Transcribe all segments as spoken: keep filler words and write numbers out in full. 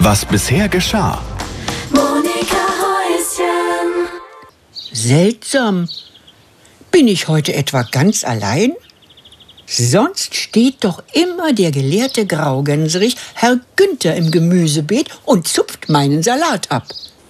Was bisher geschah. Monika Häuschen. Seltsam. Bin ich heute etwa ganz allein? Sonst steht doch immer der gelehrte Graugänserich, Herr Günther, im Gemüsebeet und zupft meinen Salat ab.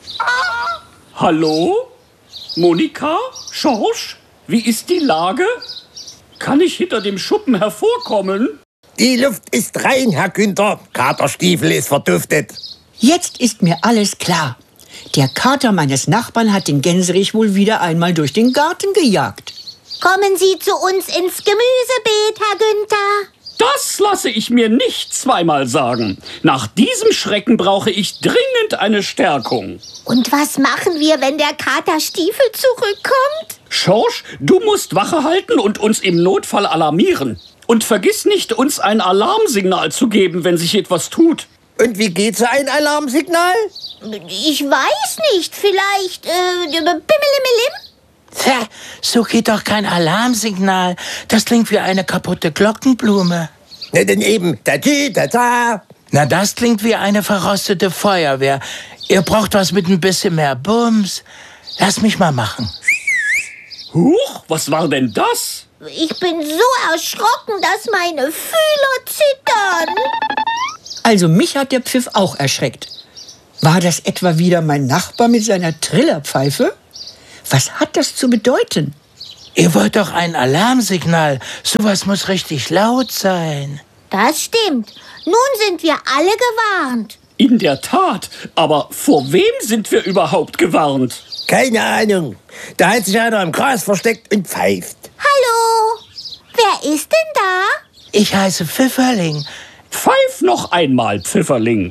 Hallo? Monika? Schorsch? Wie ist die Lage? Kann ich hinter dem Schuppen hervorkommen? Die Luft ist rein, Herr Günther. Katerstiefel ist verduftet. Jetzt ist mir alles klar. Der Kater meines Nachbarn hat den Gänserich wohl wieder einmal durch den Garten gejagt. Kommen Sie zu uns ins Gemüsebeet, Herr Günther. Das lasse ich mir nicht zweimal sagen. Nach diesem Schrecken brauche ich dringend eine Stärkung. Und was machen wir, wenn der Katerstiefel zurückkommt? Schorsch, du musst Wache halten und uns im Notfall alarmieren. Und vergiss nicht, uns ein Alarmsignal zu geben, wenn sich etwas tut. Und wie geht so ein Alarmsignal? Ich weiß nicht, vielleicht äh, Bimmelimmelim? Tja, so geht doch kein Alarmsignal. Das klingt wie eine kaputte Glockenblume. Na, denn eben da-di, da-da. Na, das klingt wie eine verrostete Feuerwehr. Ihr braucht was mit ein bisschen mehr Bums. Lass mich mal machen. Huch, was war denn das? Ich bin so erschrocken, dass meine Fühler zittern. Also mich hat der Pfiff auch erschreckt. War das etwa wieder mein Nachbar mit seiner Trillerpfeife? Was hat das zu bedeuten? Ihr wollt doch ein Alarmsignal. Sowas muss richtig laut sein. Das stimmt. Nun sind wir alle gewarnt. In der Tat, aber vor wem sind wir überhaupt gewarnt? Keine Ahnung. Da hat sich einer im Gras versteckt und pfeift. Hallo? Wer ist denn da? Ich heiße Pfifferling. Pfeif noch einmal, Pfifferling.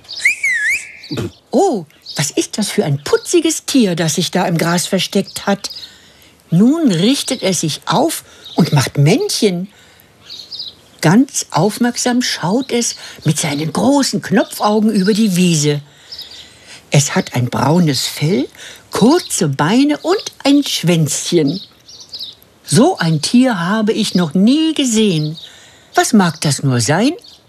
Oh, was ist das für ein putziges Tier, das sich da im Gras versteckt hat? Nun richtet es sich auf und macht Männchen. Ganz aufmerksam schaut es mit seinen großen Knopfaugen über die Wiese. Es hat ein braunes Fell, kurze Beine und ein Schwänzchen. So ein Tier habe ich noch nie gesehen. Was mag das nur sein?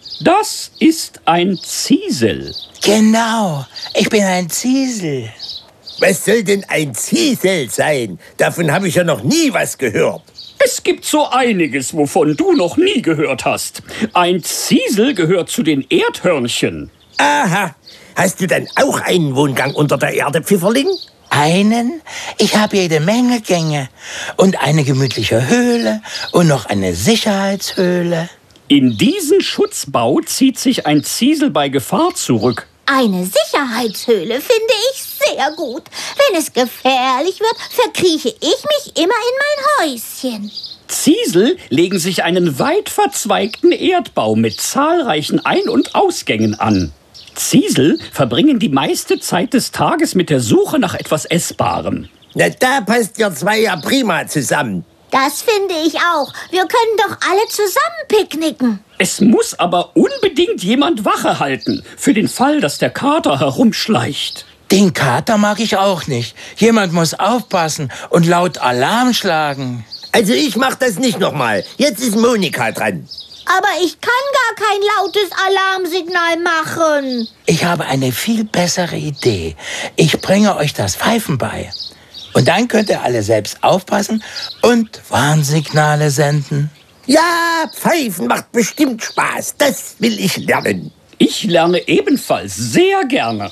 Das ist ein Ziesel. Genau, ich bin ein Ziesel. Was soll denn ein Ziesel sein? Davon habe ich ja noch nie was gehört. Es gibt so einiges, wovon du noch nie gehört hast. Ein Ziesel gehört zu den Erdhörnchen. Aha. Hast du dann auch einen Wohngang unter der Erde, Pfifferling? Einen? Ich habe jede Menge Gänge. Und eine gemütliche Höhle und noch eine Sicherheitshöhle. In diesen Schutzbau zieht sich ein Ziesel bei Gefahr zurück. Eine Sicherheitshöhle finde ich sehr gut. Wenn es gefährlich wird, verkrieche ich mich immer in mein Häuschen. Ziesel legen sich einen weit verzweigten Erdbau mit zahlreichen Ein- und Ausgängen an. Ziesel verbringen die meiste Zeit des Tages mit der Suche nach etwas Essbarem. Na, da passt ihr zwei ja prima zusammen. Das finde ich auch. Wir können doch alle zusammen picknicken. Es muss aber unbedingt jemand Wache halten, für den Fall, dass der Kater herumschleicht. Den Kater mag ich auch nicht. Jemand muss aufpassen und laut Alarm schlagen. Also ich mach das nicht nochmal. Jetzt ist Monika dran. Aber ich kann gar kein lautes Alarmsignal machen. Ich habe eine viel bessere Idee. Ich bringe euch das Pfeifen bei. Und dann könnt ihr alle selbst aufpassen und Warnsignale senden. Ja, Pfeifen macht bestimmt Spaß. Das will ich lernen. Ich lerne ebenfalls sehr gerne.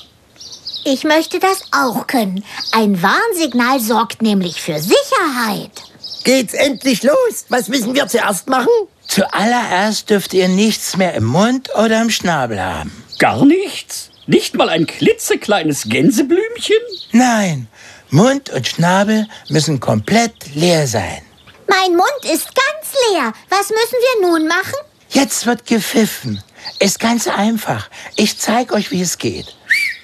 Ich möchte das auch können. Ein Warnsignal sorgt nämlich für Sicherheit. Geht's endlich los? Was müssen wir zuerst machen? Zuallererst dürft ihr nichts mehr im Mund oder im Schnabel haben. Gar nichts? Nicht mal ein klitzekleines Gänseblümchen? Nein, Mund und Schnabel müssen komplett leer sein. Mein Mund ist ganz leer. Was müssen wir nun machen? Jetzt wird gepfiffen. Ist ganz einfach. Ich zeige euch, wie es geht.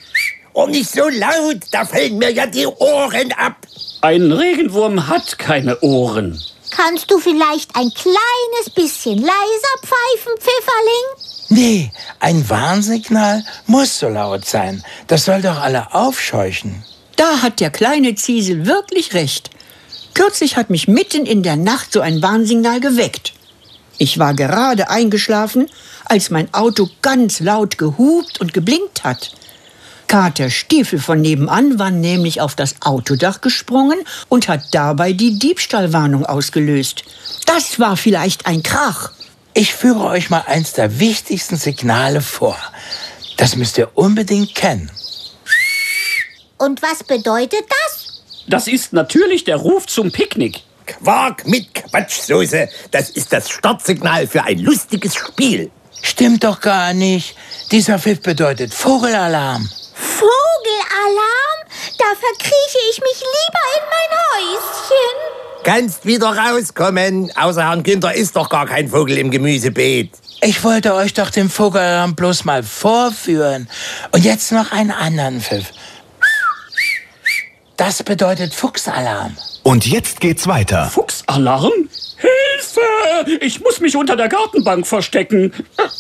Oh, nicht so laut, da fallen mir ja die Ohren ab. Ein Regenwurm hat keine Ohren. Kannst du vielleicht ein kleines bisschen leiser pfeifen, Pfifferling? Nee, ein Warnsignal muss so laut sein. Das soll doch alle aufscheuchen. Da hat der kleine Ziesel wirklich recht. Kürzlich hat mich mitten in der Nacht so ein Warnsignal geweckt. Ich war gerade eingeschlafen, als mein Auto ganz laut gehupt und geblinkt hat. Kater Stiefel von nebenan war nämlich auf das Autodach gesprungen und hat dabei die Diebstahlwarnung ausgelöst. Das war vielleicht ein Krach. Ich führe euch mal eins der wichtigsten Signale vor. Das müsst ihr unbedingt kennen. Und was bedeutet das? Das ist natürlich der Ruf zum Picknick. Quark mit Quatschsoße. Das ist das Startsignal für ein lustiges Spiel. Stimmt doch gar nicht. Dieser Pfiff bedeutet Vogelalarm. Vogelalarm? Da verkrieche ich mich lieber in mein Häuschen. Kannst wieder rauskommen. Außer Herrn Günther ist doch gar kein Vogel im Gemüsebeet. Ich wollte euch doch den Vogelalarm bloß mal vorführen. Und jetzt noch einen anderen Pfiff. Das bedeutet Fuchsalarm. Und jetzt geht's weiter. Fuchsalarm? Hilfe! Ich muss mich unter der Gartenbank verstecken.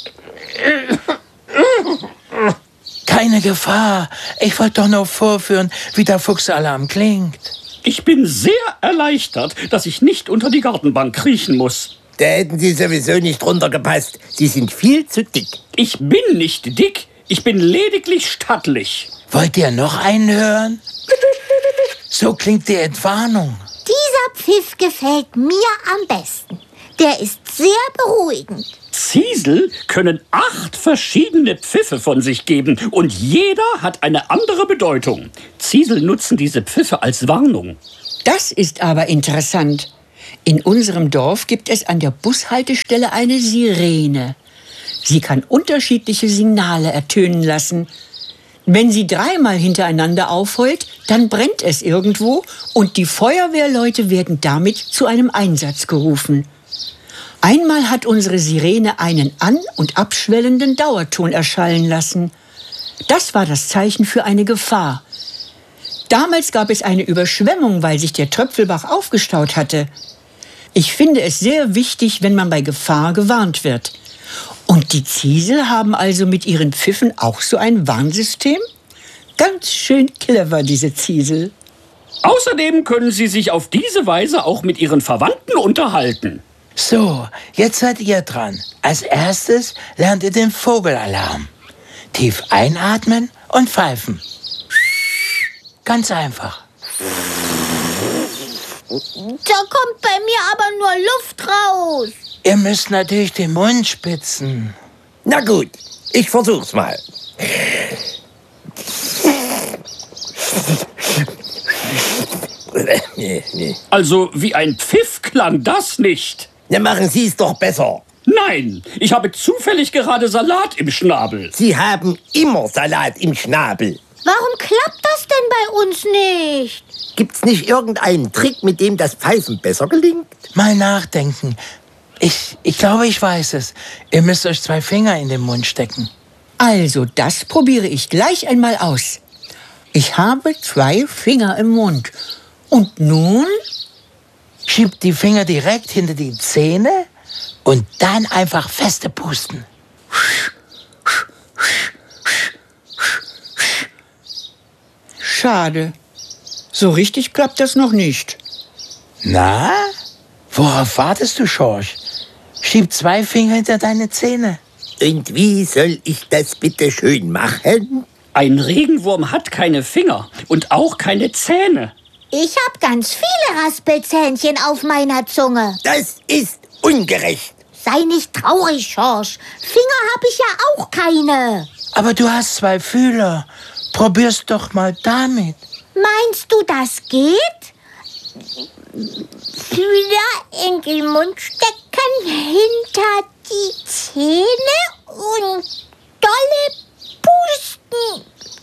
Keine Gefahr. Ich wollte doch nur vorführen, wie der Fuchsalarm klingt. Ich bin sehr erleichtert, dass ich nicht unter die Gartenbank kriechen muss. Da hätten Sie sowieso nicht runtergepasst. Sie sind viel zu dick. Ich bin nicht dick, ich bin lediglich stattlich. Wollt ihr noch einen hören? So klingt die Entwarnung. Dieser Pfiff gefällt mir am besten. Der ist sehr beruhigend. Ziesel können acht verschiedene Pfiffe von sich geben und jeder hat eine andere Bedeutung. Ziesel nutzen diese Pfiffe als Warnung. Das ist aber interessant. In unserem Dorf gibt es an der Bushaltestelle eine Sirene. Sie kann unterschiedliche Signale ertönen lassen. Wenn sie dreimal hintereinander aufheult, dann brennt es irgendwo und die Feuerwehrleute werden damit zu einem Einsatz gerufen. Einmal hat unsere Sirene einen an- und abschwellenden Dauerton erschallen lassen. Das war das Zeichen für eine Gefahr. Damals gab es eine Überschwemmung, weil sich der Tröpfelbach aufgestaut hatte. Ich finde es sehr wichtig, wenn man bei Gefahr gewarnt wird. Und die Ziesel haben also mit ihren Pfiffen auch so ein Warnsystem? Ganz schön clever, diese Ziesel. Außerdem können sie sich auf diese Weise auch mit ihren Verwandten unterhalten. So, jetzt seid ihr dran. Als erstes lernt ihr den Vogelalarm. Tief einatmen und pfeifen. Ganz einfach. Da kommt bei mir aber nur Luft raus. Ihr müsst natürlich den Mund spitzen. Na gut, ich versuch's mal. Nee, nee. Also wie ein Pfiff klang das nicht. Na, machen Sie es doch besser. Nein, ich habe zufällig gerade Salat im Schnabel. Sie haben immer Salat im Schnabel. Warum klappt das denn bei uns nicht? Gibt's nicht irgendeinen Trick, mit dem das Pfeifen besser gelingt? Mal nachdenken. Ich, ich glaube, ich weiß es. Ihr müsst euch zwei Finger in den Mund stecken. Also, das probiere ich gleich einmal aus. Ich habe zwei Finger im Mund. Und nun? Schiebt die Finger direkt hinter die Zähne und dann einfach feste pusten. Schade. So richtig klappt das noch nicht. Na? Worauf wartest du, Schorsch? Schieb zwei Finger hinter deine Zähne. Und wie soll ich das bitte schön machen? Ein Regenwurm hat keine Finger und auch keine Zähne. Ich habe ganz viele Raspelzähnchen auf meiner Zunge. Das ist ungerecht. Sei nicht traurig, Schorsch. Finger habe ich ja auch keine. Aber du hast zwei Fühler. Probier's doch mal damit. Meinst du, das geht? Fühler in den Mund stecken, hinter die Zähne und dolle pusten.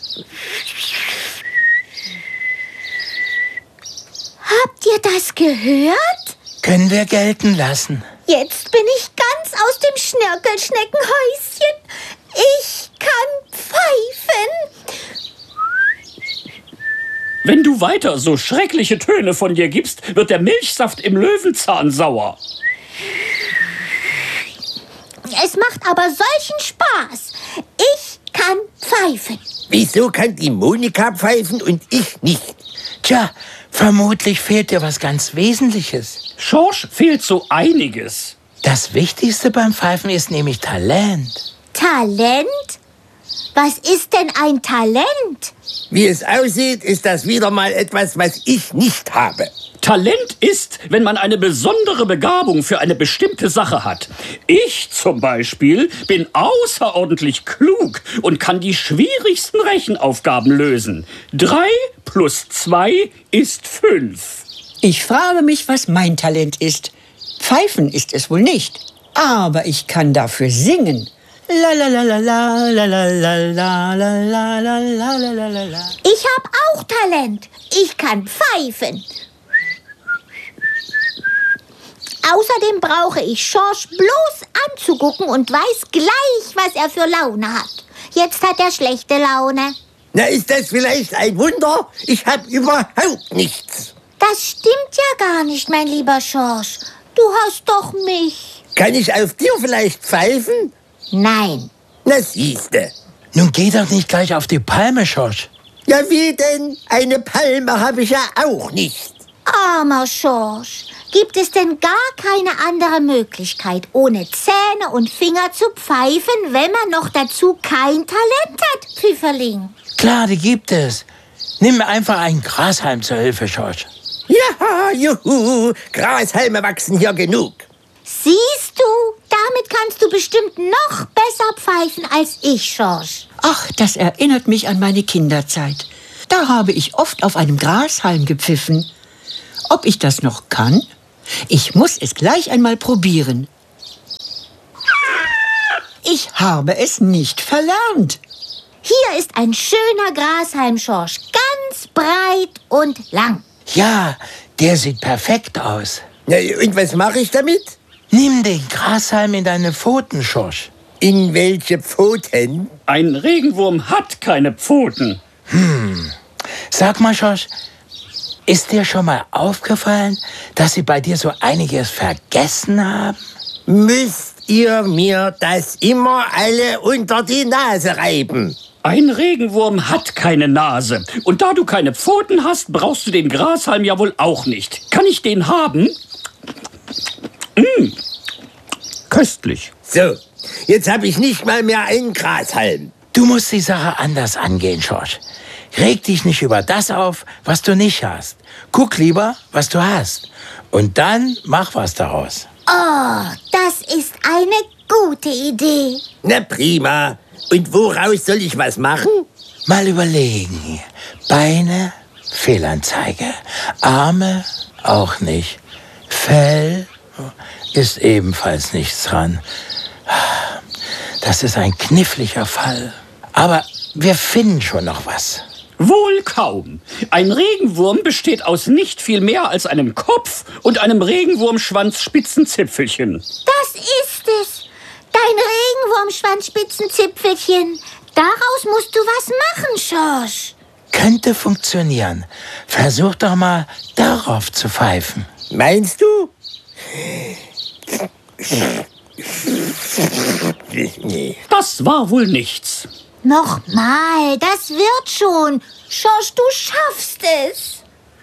Habt ihr das gehört? Können wir gelten lassen. Jetzt bin ich ganz aus dem Schnörkelschneckenhäuschen. Ich kann pfeifen. Wenn du weiter so schreckliche Töne von dir gibst, wird der Milchsaft im Löwenzahn sauer. Es macht aber solchen Spaß. Ich kann pfeifen. Wieso kann die Monika pfeifen und ich nicht? Tja, vermutlich fehlt dir was ganz Wesentliches. Schorsch fehlt so einiges. Das Wichtigste beim Pfeifen ist nämlich Talent. Talent? Was ist denn ein Talent? Wie es aussieht, ist das wieder mal etwas, was ich nicht habe. Talent ist, wenn man eine besondere Begabung für eine bestimmte Sache hat. Ich zum Beispiel bin außerordentlich klug und kann die schwierigsten Rechenaufgaben lösen. Drei plus zwei ist fünf. Ich frage mich, was mein Talent ist. Pfeifen ist es wohl nicht. Aber ich kann dafür singen. La la la la la la la la la la la la la la la. Ich habe auch Talent. Ich kann pfeifen. Außerdem brauche ich Schorsch bloß anzugucken und weiß gleich, was er für Laune hat. Jetzt hat er schlechte Laune. Na, ist das vielleicht ein Wunder? Ich habe überhaupt nichts. Das stimmt ja gar nicht, mein lieber Schorsch. Du hast doch mich. Kann ich auf dir vielleicht pfeifen? Nein. Na, siehste. Nun geh doch nicht gleich auf die Palme, Schorsch. Ja, wie denn? Eine Palme habe ich ja auch nicht. Armer Schorsch. Gibt es denn gar keine andere Möglichkeit, ohne Zähne und Finger zu pfeifen, wenn man noch dazu kein Talent hat, Pfifferling? Klar, die gibt es. Nimm einfach einen Grashalm zur Hilfe, Schorsch. Ja, juhu, Grashalme wachsen hier genug. Siehst du, damit kannst du bestimmt noch besser pfeifen als ich, Schorsch. Ach, das erinnert mich an meine Kinderzeit. Da habe ich oft auf einem Grashalm gepfiffen. Ob ich das noch kann? Ich muss es gleich einmal probieren. Ich habe es nicht verlernt. Hier ist ein schöner Grashalm, Schorsch, ganz breit und lang. Ja, der sieht perfekt aus. Na, und was mache ich damit? Nimm den Grashalm in deine Pfoten, Schorsch. In welche Pfoten? Ein Regenwurm hat keine Pfoten. Hm. Sag mal, Schorsch, ist dir schon mal aufgefallen, dass sie bei dir so einiges vergessen haben? Müsst ihr mir das immer alle unter die Nase reiben? Ein Regenwurm hat keine Nase. Und da du keine Pfoten hast, brauchst du den Grashalm ja wohl auch nicht. Kann ich den haben? Mmh. Köstlich. So, jetzt habe ich nicht mal mehr einen Grashalm. Du musst die Sache anders angehen, Schorsch. Reg dich nicht über das auf, was du nicht hast. Guck lieber, was du hast. Und dann mach was daraus. Oh, das ist eine gute Idee. Na prima. Und woraus soll ich was machen? Mal überlegen. Beine, Fehlanzeige. Arme, auch nicht. Fell ist ebenfalls nichts dran. Das ist ein kniffliger Fall. Aber wir finden schon noch was. Wohl kaum. Ein Regenwurm besteht aus nicht viel mehr als einem Kopf und einem Regenwurmschwanzspitzenzipfelchen. Das ist es. Dein Regenwurmschwanzspitzenzipfelchen. Daraus musst du was machen, Schorsch. Könnte funktionieren. Versuch doch mal, darauf zu pfeifen. Meinst du? Nee. Das war wohl nichts. Nochmal, das wird schon. Schorsch, du schaffst es.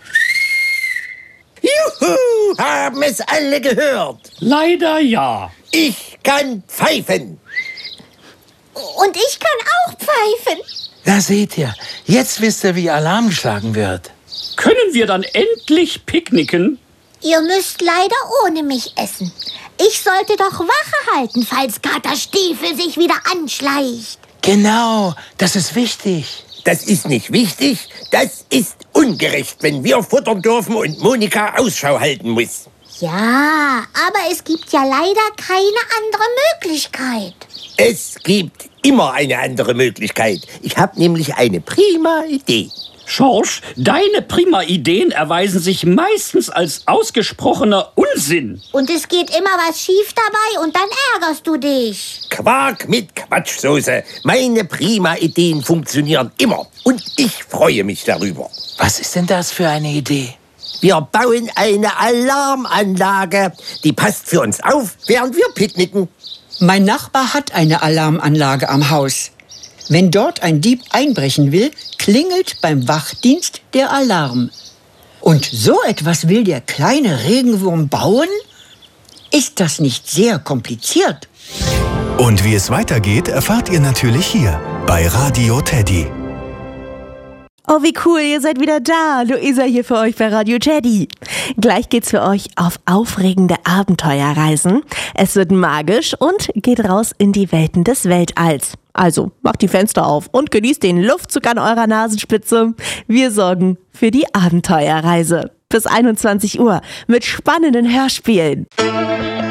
Juhu, haben es alle gehört. Leider ja. Ich kann pfeifen. Und ich kann auch pfeifen. Da seht ihr, jetzt wisst ihr, wie Alarm geschlagen wird. Können wir dann endlich picknicken? Ihr müsst leider ohne mich essen. Ich sollte doch Wache halten, falls Kater Stiefel sich wieder anschleicht. Genau, das ist wichtig. Das ist nicht wichtig, das ist ungerecht, wenn wir futtern dürfen und Monika Ausschau halten muss. Ja, aber es gibt ja leider keine andere Möglichkeit. Es gibt immer eine andere Möglichkeit. Ich habe nämlich eine prima Idee. Schorsch, deine prima Ideen erweisen sich meistens als ausgesprochener Unsinn. Und es geht immer was schief dabei und dann ärgerst du dich. Quark mit Quatschsoße. Meine prima Ideen funktionieren immer. Und ich freue mich darüber. Was ist denn das für eine Idee? Wir bauen eine Alarmanlage. Die passt für uns auf, während wir picknicken. Mein Nachbar hat eine Alarmanlage am Haus. Wenn dort ein Dieb einbrechen will, klingelt beim Wachdienst der Alarm. Und so etwas will der kleine Regenwurm bauen? Ist das nicht sehr kompliziert? Und wie es weitergeht, erfahrt ihr natürlich hier bei bei Radio Teddy. Oh, wie cool, ihr seid wieder da. Luisa hier für euch bei Radio Teddy. Gleich geht's für euch auf aufregende Abenteuerreisen. Es wird magisch und geht raus in die Welten des Weltalls. Also, macht die Fenster auf und genießt den Luftzug an eurer Nasenspitze. Wir sorgen für die Abenteuerreise. Bis einundzwanzig Uhr mit spannenden Hörspielen.